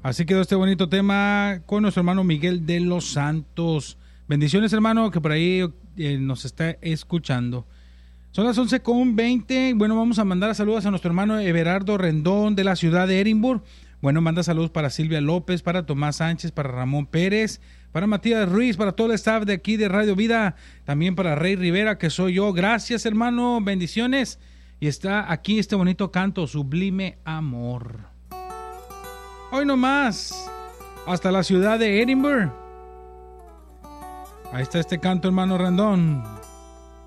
Así quedó este bonito tema con nuestro hermano Miguel de los Santos. Bendiciones, hermano, que por ahí nos está escuchando. Son las 11:20. Bueno, vamos a mandar saludos a nuestro hermano Everardo Rendón de la ciudad de Edimburgo. Bueno, manda saludos para Silvia López, para Tomás Sánchez, para Ramón Pérez, para Matías Ruiz, para todo el staff de aquí de Radio Vida, también para Rey Rivera, que soy yo. Gracias, hermano, bendiciones. Y está aquí este bonito canto, Sublime Amor. Hoy nomás, hasta la ciudad de Edimburgo. Ahí está este canto, hermano Rendón.